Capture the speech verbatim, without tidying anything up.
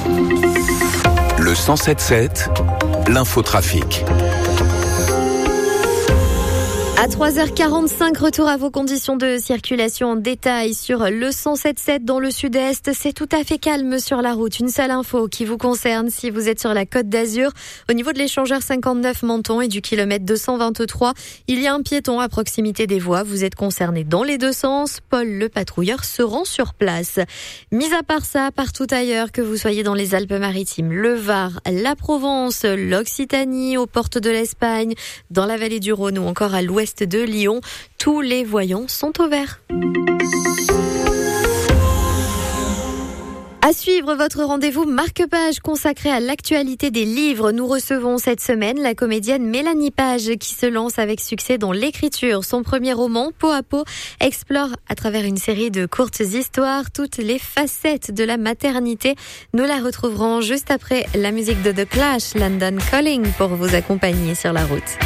Le cent sept sept, l'infotrafic. À trois heures quarante-cinq, retour à vos conditions de circulation en détail sur le cent sept sept dans le sud-est. C'est tout à fait calme sur la route. Une seule info qui vous concerne si vous êtes sur la Côte d'Azur. Au niveau de l'échangeur cinquante-neuf Menton et du kilomètre deux cent vingt-trois, il y a un piéton à proximité des voies. Vous êtes concerné dans les deux sens. Paul, le patrouilleur, se rend sur place. Mis à part ça, partout ailleurs, que vous soyez dans les Alpes-Maritimes, le Var, la Provence, l'Occitanie, aux portes de l'Espagne, dans la vallée du Rhône ou encore à l'ouest de Lyon, tous les voyants sont au vert. À suivre votre rendez-vous marque-page consacré à l'actualité des livres. Nous recevons cette semaine la comédienne Mélanie Page qui se lance avec succès dans l'écriture. Son premier roman, Peau à peau, explore à travers une série de courtes histoires toutes les facettes de la maternité. Nous la retrouverons juste après la musique de The Clash, London Calling, pour vous accompagner sur la route.